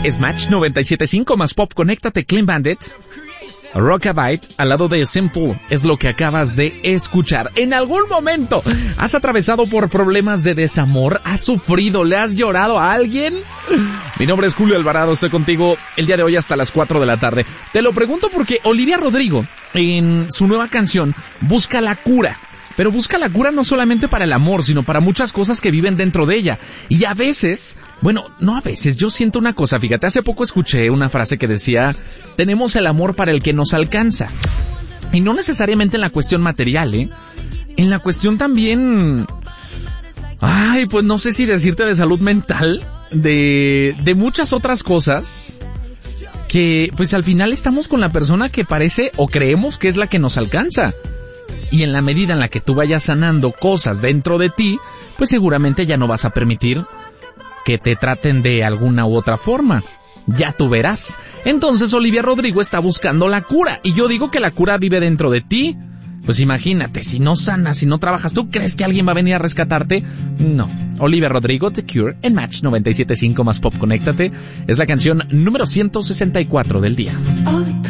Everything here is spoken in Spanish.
Es Match 97.5 más Pop. Conéctate, Clean Bandit. Rockabite al lado de Simple es lo que acabas de escuchar. En algún momento has atravesado por problemas de desamor, has sufrido, le has llorado a alguien. Mi nombre es Julio Alvarado, estoy contigo el día de hoy hasta las 4 de la tarde. Te lo pregunto porque Olivia Rodrigo en su nueva canción busca la cura. Pero busca la cura no solamente para el amor, sino para muchas cosas que viven dentro de ella. Y a veces, bueno, no a veces, yo siento una cosa, fíjate, hace poco escuché una frase que decía, tenemos el amor para el que nos alcanza. Y no necesariamente en la cuestión material, en la cuestión también, pues no sé si decirte de salud mental, de muchas otras cosas, que pues al final estamos con la persona que parece o creemos que es la que nos alcanza. Y en la medida en la que tú vayas sanando cosas dentro de ti, pues seguramente ya no vas a permitir que te traten de alguna u otra forma. Ya tú verás. Entonces Olivia Rodrigo está buscando la cura. Y yo digo que la cura vive dentro de ti. Pues imagínate, si no sanas, si no trabajas, ¿tú crees que alguien va a venir a rescatarte? No. Olivia Rodrigo, The Cure, en Match 97.5 más Pop. Conéctate. Es la canción número 164 del día.